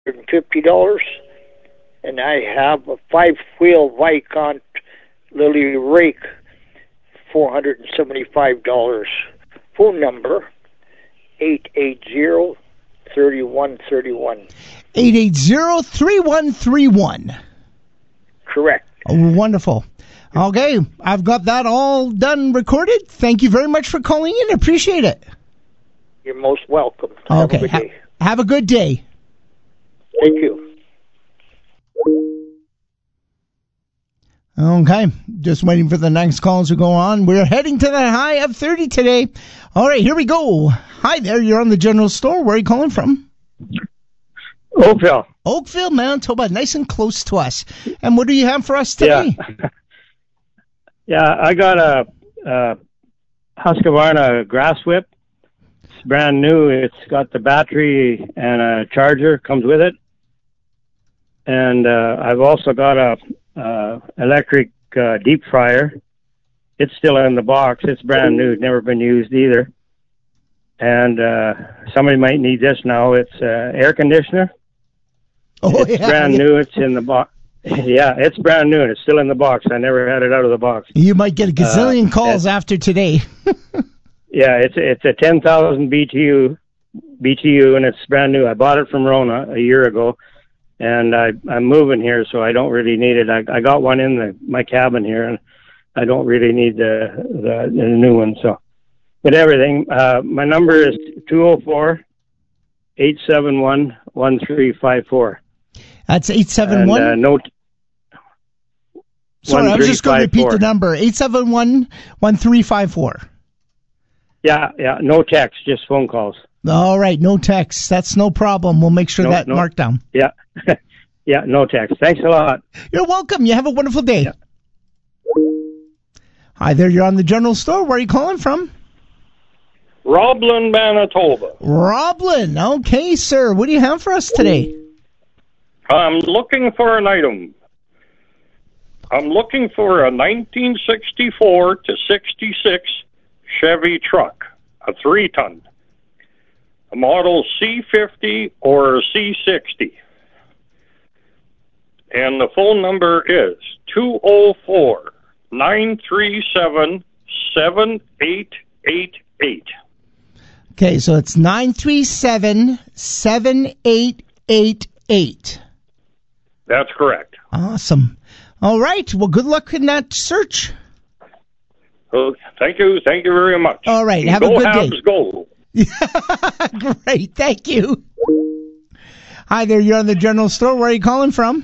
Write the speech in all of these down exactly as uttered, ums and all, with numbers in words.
fifty dollars. And I have a five-wheel Vicont Lily Rake, four hundred seventy-five dollars. Phone number, eight eight zero, three one three one. eight eight zero, three one three one. Correct. Oh, wonderful. Okay, I've got that all done, recorded. Thank you very much for calling in. Appreciate it. You're most welcome. Okay. Have a good day. Ha- have a good day. Thank you. Okay, just waiting for the next calls to go on. We're heading to the high of thirty today. All right, here we go. Hi there, you're on the general store. Where are you calling from? Oakville. Oakville, Manitoba, nice and close to us. And what do you have for us today? Yeah, yeah I got a, a Husqvarna grass whip. It's brand new. It's got the battery and a charger, comes with it. And uh, I've also got a uh, electric uh, deep fryer. It's still in the box. It's brand new. It's never been used either. And uh, somebody might need this now. It's uh, air conditioner. Oh, it's yeah. brand new. It's in the box. Yeah, it's brand new, and it's still in the box. I never had it out of the box. You might get a gazillion uh, calls after today. Yeah, it's it's a ten thousand B T U, B T U, and it's brand new. I bought it from Rona a year ago, and I, I'm moving here, so I don't really need it. I, I got one in the, my cabin here, and I don't really need the the, the new one. So, but everything. Uh, my number is two zero four, eight seven one, one three five four. That's eight seven one? Uh, no. T- Sorry, I was just going to repeat the number. eight seven one, one three five four. Yeah, yeah, no text, just phone calls. All right, no text. That's no problem. We'll make sure no, that no, marked down. Yeah, yeah, no text. Thanks a lot. You're welcome. You have a wonderful day. Yeah. Hi there, you're on the general store. Where are you calling from? Roblin, Manitoba. Roblin. Okay, sir. What do you have for us today? I'm looking for an item. I'm looking for a nineteen sixty-four to sixty-six Chevy truck, a three-ton, a model C fifty or a C sixty. And the phone number is two oh four, nine three seven, seven eight eight eight. Okay, so it's nine three seven, seven eight eight eight. That's correct. Awesome. All right. Well, good luck in that search. Oh, thank you. Thank you very much. All right. Have go a good Habs, day. Go. Great. Thank you. Hi there. You're on the general store. Where are you calling from?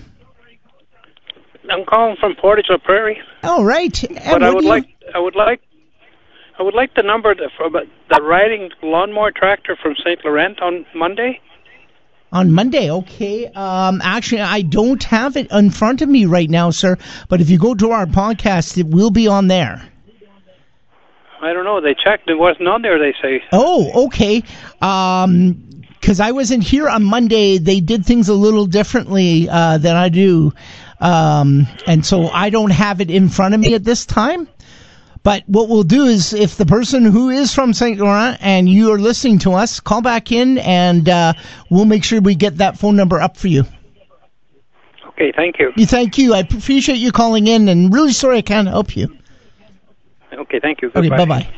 I'm calling from Portage la Prairie. All right. And but I would you... like, I would like, I would like the number for the riding lawnmower tractor from Saint Laurent on Monday. On Monday, okay. Um, actually, I don't have it in front of me right now, sir. But if you go to our podcast, it will be on there. I don't know. They checked. It wasn't on there, they say. Oh, okay. Um, because I wasn't here on Monday. They did things a little differently uh, than I do. Um, and so I don't have it in front of me at this time. But what we'll do is, if the person who is from Saint Laurent and you are listening to us, call back in, and uh, we'll make sure we get that phone number up for you. Okay, thank you. Thank you. I appreciate you calling in, and really sorry I can't help you. Okay, thank you. Goodbye. Okay, bye-bye.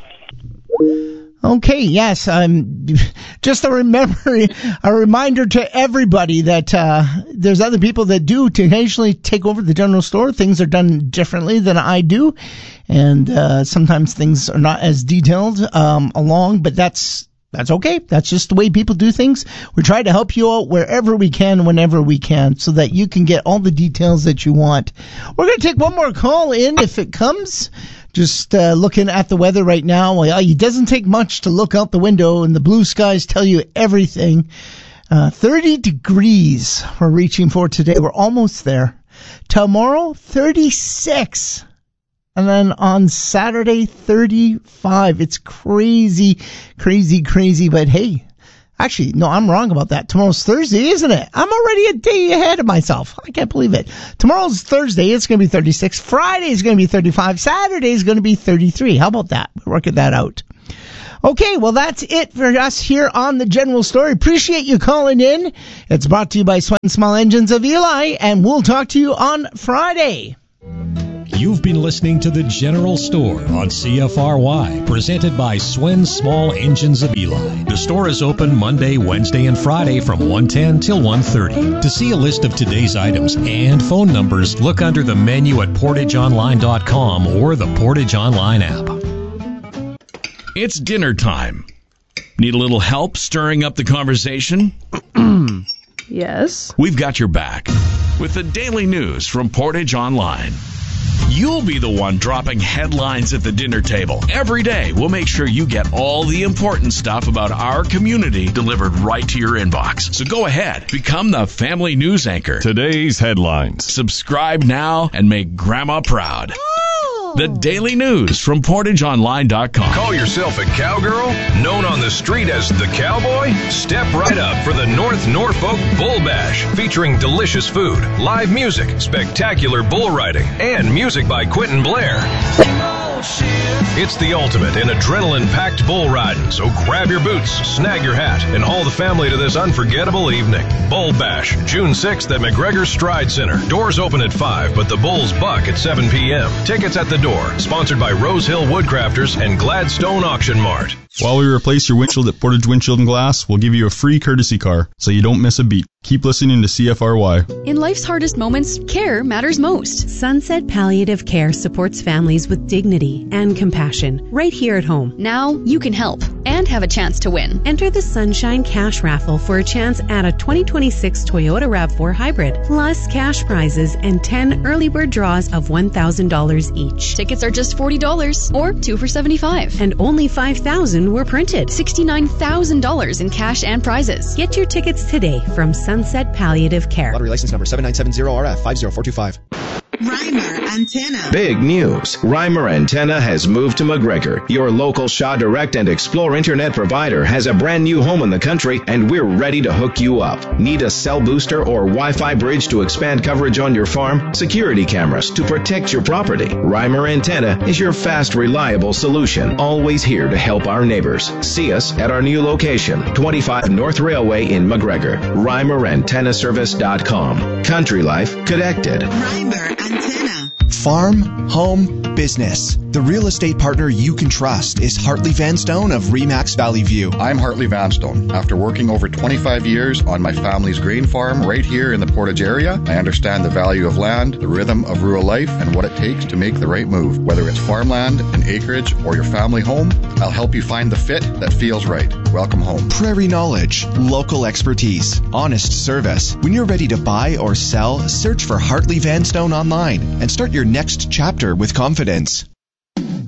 Okay, yes, um, just a remember, a reminder to everybody that uh, there's other people that do to occasionally take over the general store. Things are done differently than I do, and uh, sometimes things are not as detailed um, along, but that's that's okay. That's just the way people do things. We try to help you out wherever we can, whenever we can, so that you can get all the details that you want. We're going to take one more call in if it comes. Just uh, looking at the weather right now, well, it doesn't take much to look out the window, and the blue skies tell you everything. Uh, thirty degrees we're reaching for today. We're almost there. Tomorrow, thirty-six. And then on Saturday, thirty-five. It's crazy, crazy, crazy. But hey, actually, no, I'm wrong about that. Tomorrow's Thursday, isn't it? I'm already a day ahead of myself. I can't believe it. Tomorrow's Thursday. It's going to be thirty-six. Friday is going to be thirty-five. Saturday is going to be thirty-three. How about that? We're working that out. Okay, well, that's it for us here on The General Store. Appreciate you calling in. It's brought to you by Swen Small Engines of Eli, and we'll talk to you on Friday. You've been listening to The General Store on C F R Y, presented by Swen Small Engines of Eli. The store is open Monday, Wednesday, and Friday from one ten till one thirty. To see a list of today's items and phone numbers, look under the menu at portage online dot com or the Portage Online app. It's dinner time. Need a little help stirring up the conversation? Yes. We've got your back with the daily news from Portage Online. You'll be the one dropping headlines at the dinner table. Every day, we'll make sure you get all the important stuff about our community delivered right to your inbox. So go ahead, become the family news anchor. Today's headlines. Subscribe now and make Grandma proud. The daily news from portage online dot com. Call yourself a cowgirl? Known on the street as the Cowboy? Step right up for the North Norfolk Bull Bash, featuring delicious food, live music, spectacular bull riding, and music by Quentin Blair. It's the ultimate in adrenaline-packed bull riding, so grab your boots, snag your hat, and haul the family to this unforgettable evening. Bull Bash, June sixth at McGregor Stride Center. Doors open at five, but the bulls buck at seven p.m. Tickets at the door. Sponsored by Rose Hill Woodcrafters and Gladstone Auction Mart. While we replace your windshield at Portage Windshield and Glass, we'll give you a free courtesy car, so you don't miss a beat. Keep listening to C F R Y. In life's hardest moments, care matters most. Sunset Palliative Care supports families with dignity and compassion right here at home. Now you can help and have a chance to win. Enter the Sunshine Cash Raffle for a chance at a twenty twenty-six Toyota RAV four Hybrid, plus cash prizes and ten early bird draws of one thousand dollars each. Tickets are just forty dollars or two for seventy-five dollars. And only five thousand dollars were printed. sixty-nine thousand dollars in cash and prizes. Get your tickets today from Sunset Palliative Care. Lottery license number seven nine seven zero R F five zero four two five. Reimer Antenna. Big news. Reimer Antenna has moved to McGregor. Your local Shaw Direct and Explore internet provider has a brand new home in the country, and we're ready to hook you up. Need a cell booster or Wi-Fi bridge to expand coverage on your farm? Security cameras to protect your property? Reimer Antenna is your fast, reliable solution. Always here to help our neighbors. See us at our new location, twenty-five North Railway in McGregor. Reimer Antenna Service dot com. Country life connected. Reimer Antenna. Farm, home, business. The real estate partner you can trust is Hartley Vanstone of Remax Valley View. I'm Hartley Vanstone. After working over twenty-five years on my family's grain farm right here in the Portage area, I understand the value of land, the rhythm of rural life, and what it takes to make the right move. Whether it's farmland, an acreage, or your family home, I'll help you find the fit that feels right. Welcome home. Prairie knowledge, local expertise, honest service. When you're ready to buy or sell, search for Hartley Vanstone online and start your next chapter with confidence.